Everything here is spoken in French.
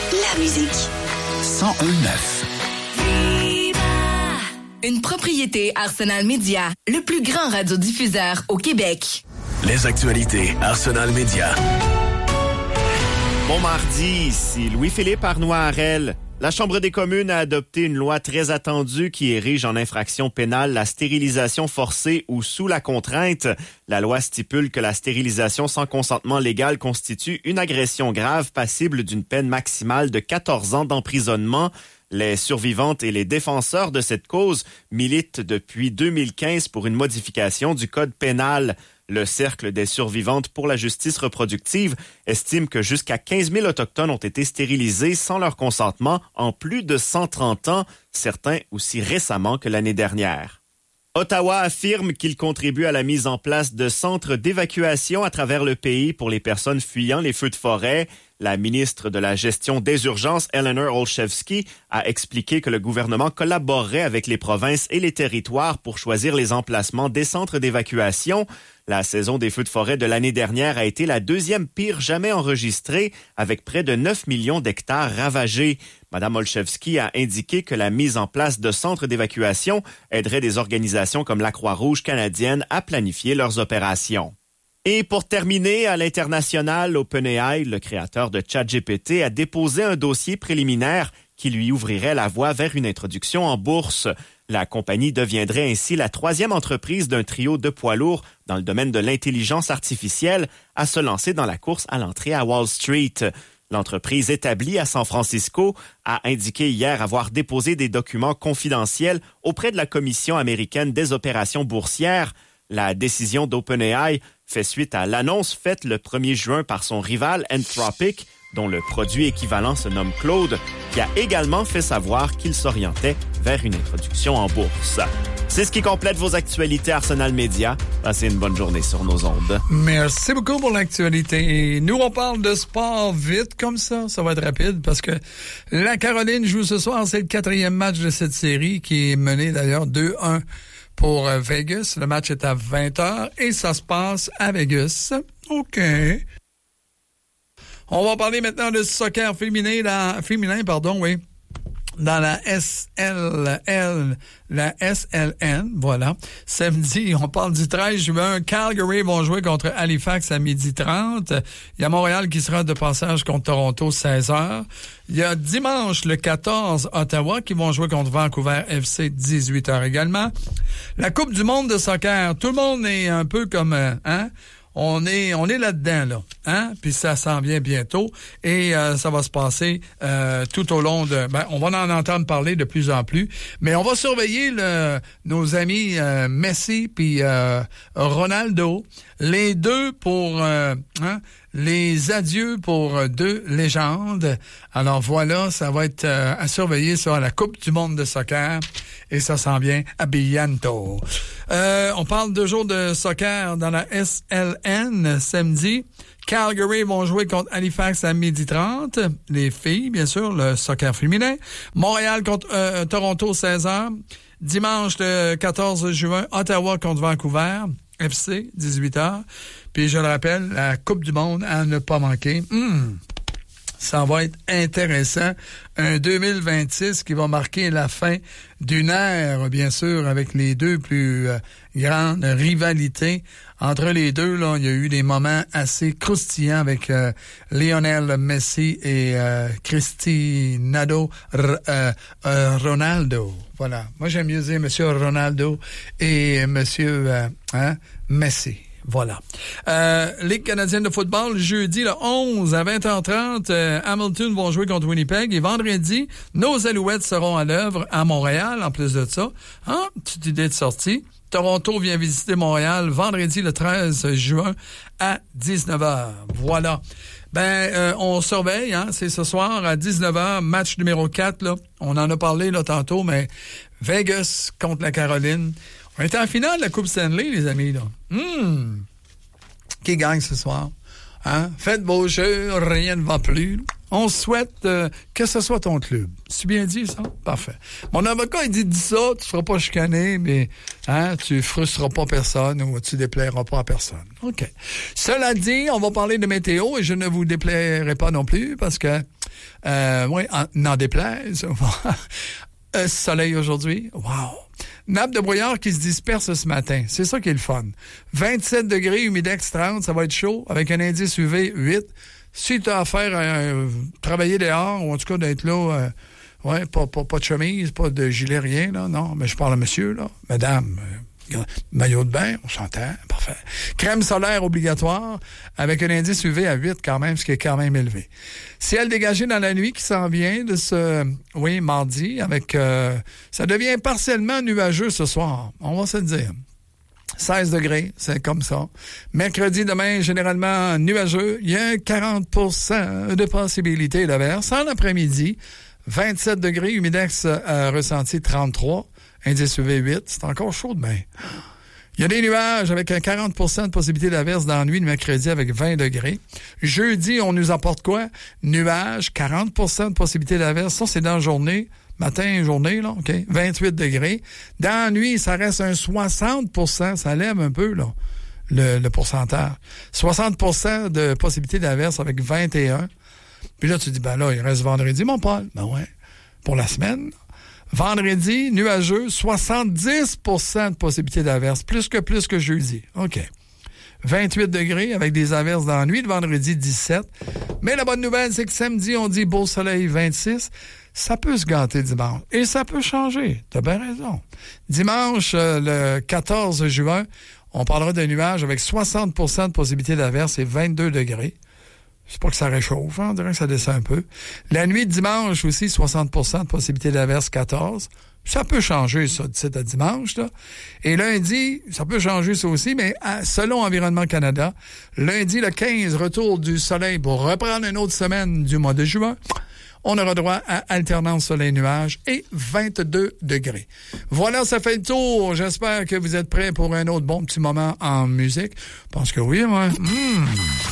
la musique. 101.9. Une propriété Arsenal Média, le plus grand radiodiffuseur au Québec. Les actualités Arsenal Média. Bon mardi, ici Louis-Philippe Arnois-Harel. La Chambre des communes a adopté une loi très attendue qui érige en infraction pénale la stérilisation forcée ou sous la contrainte. La loi stipule que la stérilisation sans consentement légal constitue une agression grave passible d'une peine maximale de 14 ans d'emprisonnement. Les survivantes et les défenseurs de cette cause militent depuis 2015 pour une modification du code pénal. Le Cercle des survivantes pour la justice reproductive estime que jusqu'à 15 000 Autochtones ont été stérilisés sans leur consentement en plus de 130 ans, certains aussi récemment que l'année dernière. Ottawa affirme qu'il contribue à la mise en place de centres d'évacuation à travers le pays pour les personnes fuyant les feux de forêt. La ministre de la Gestion des urgences, Eleanor Olszewski, a expliqué que le gouvernement collaborerait avec les provinces et les territoires pour choisir les emplacements des centres d'évacuation. La saison des feux de forêt de l'année dernière a été la deuxième pire jamais enregistrée, avec près de 9 millions d'hectares ravagés. Mme Olszewski a indiqué que la mise en place de centres d'évacuation aiderait des organisations comme la Croix-Rouge canadienne à planifier leurs opérations. Et pour terminer, à l'international, OpenAI, le créateur de ChatGPT, a déposé un dossier préliminaire qui lui ouvrirait la voie vers une introduction en bourse. La compagnie deviendrait ainsi la troisième entreprise d'un trio de poids lourds dans le domaine de l'intelligence artificielle à se lancer dans la course à l'entrée à Wall Street. L'entreprise établie à San Francisco a indiqué hier avoir déposé des documents confidentiels auprès de la Commission américaine des opérations boursières. La décision d'OpenAI fait suite à l'annonce faite le 1er juin par son rival Anthropic, dont le produit équivalent se nomme Claude, qui a également fait savoir qu'il s'orientait vers une introduction en bourse. C'est ce qui complète vos actualités Arsenal Média. Passez une bonne journée sur nos ondes. Merci beaucoup pour l'actualité. Et nous, on parle de sport vite comme ça. Ça va être rapide parce que la Caroline joue ce soir. C'est le 4e match de cette série qui est mené d'ailleurs 2-1 pour Vegas. Le match est à 20h et ça se passe à Vegas. OK. On va parler maintenant de soccer féminin, dans la SLN, voilà. Samedi, on parle du 13 juin. Calgary vont jouer contre Halifax à 12h30. Il y a Montréal qui sera de passage contre Toronto 16h. Il y a dimanche, le 14, Ottawa qui vont jouer contre Vancouver FC 18h également. La Coupe du monde de soccer, tout le monde est un peu comme, On est là-dedans, là, hein? Puis ça s'en vient bientôt et ça va se passer tout au long de... on va en entendre parler de plus en plus, mais on va surveiller nos amis Messi puis Ronaldo, les deux pour... les adieux pour deux légendes. Alors voilà, ça va être à surveiller sur la Coupe du monde de soccer et ça s'en vient à bientôt. On parle de jours de soccer dans la SLN samedi. Calgary vont jouer contre Halifax à 12h30. Les filles, bien sûr, le soccer féminin. Montréal contre Toronto 16h. Dimanche le 14 juin, Ottawa contre Vancouver. FC, 18h. Puis je le rappelle, la Coupe du monde à ne pas manquer. Ça va être intéressant. Un 2026 qui va marquer la fin d'une ère, bien sûr, avec les deux plus grandes rivalités. Entre les deux, là, il y a eu des moments assez croustillants avec Lionel Messi et Cristiano Ronaldo. Voilà. Moi, j'aime mieux dire Monsieur Ronaldo et Monsieur Messi. Voilà. Ligue canadienne de football, jeudi le 11 à 20h30, Hamilton vont jouer contre Winnipeg et vendredi, nos Alouettes seront à l'œuvre à Montréal, en plus de ça. Petite idée de sortie. Toronto vient visiter Montréal vendredi le 13 juin à 19h. Voilà. On surveille, c'est ce soir à 19h, match numéro 4, là. On en a parlé, là, tantôt, mais Vegas contre la Caroline. On est en finale de la Coupe Stanley, les amis, là. Qui gagne ce soir? Faites vos jeux, rien ne va plus. On souhaite que ce soit ton club. C'est bien dit, ça? Parfait. Mon avocat, il dit ça, tu ne feras pas chicaner, mais tu frustreras pas personne ou tu déplairas pas à personne. OK. Cela dit, on va parler de météo et je ne vous déplairai pas non plus parce que Oui, n'en déplaise. Soleil aujourd'hui. Wow! Nappe de brouillard qui se disperse ce matin. C'est ça qui est le fun. 27 degrés, humidex 30, ça va être chaud, avec un indice UV 8. Si tu as affaire à travailler dehors, ou en tout cas d'être là, pas de chemise, pas de gilet, rien, là, non, mais je parle à monsieur, là, madame, maillot de bain, on s'entend, parfait. Crème solaire obligatoire, avec un indice UV à 8 quand même, ce qui est quand même élevé. Ciel dégagé dans la nuit qui s'en vient de ce, mardi, avec, ça devient partiellement nuageux ce soir, on va se le dire. 16 degrés, c'est comme ça. Mercredi, demain, généralement nuageux. Il y a 40% de possibilité d'averse. En après-midi, 27 degrés, humidex ressenti 33, indice UV 8. C'est encore chaud demain. Il y a des nuages avec un 40% de possibilité d'averse dans la nuit de mercredi avec 20 degrés. Jeudi, on nous apporte quoi? Nuages, 40% de possibilité d'averse. Ça, c'est dans la journée. Matin, journée, là, OK? 28 degrés. Dans la nuit, ça reste un 60%. Ça lève un peu, là, le pourcentage. 60% de possibilité d'averse avec 21. Puis là, tu dis, ben là, il reste vendredi, mon Paul. Ben ouais. Pour la semaine. Vendredi, nuageux, 70% de possibilité d'averse. Plus que jeudi. OK. 28 degrés avec des averses dans la nuit. Le vendredi, 17. Mais la bonne nouvelle, c'est que samedi, on dit beau soleil, 26. Ça peut se gâter dimanche. Et ça peut changer. T'as bien raison. Dimanche, le 14 juin, on parlera de nuages avec 60% de possibilité d'averse et 22 degrés. C'est pas que ça réchauffe, hein? On dirait que ça descend un peu. La nuit de dimanche aussi, 60% de possibilité d'averse, 14. Ça peut changer, ça, de 7 à dimanche, là. Et lundi, ça peut changer, ça aussi, mais selon Environnement Canada, lundi, le 15, retour du soleil pour reprendre une autre semaine du mois de juin. On aura droit à alternance soleil-nuage et 22 degrés. Voilà, ça fait le tour. J'espère que vous êtes prêts pour un autre bon petit moment en musique. Je pense que oui, moi.